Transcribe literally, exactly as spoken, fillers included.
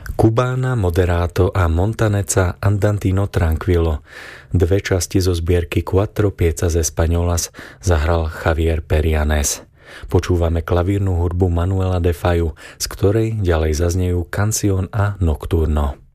Cubana, Moderato a Montaneca Andantino Tranquillo. Dve časti zo zbierky Quattro piezas españolas zahral Javier Perianes. Počúvame klavírnu hudbu Manuela de Faju, z ktorej ďalej zaznejú Canción a Nocturno.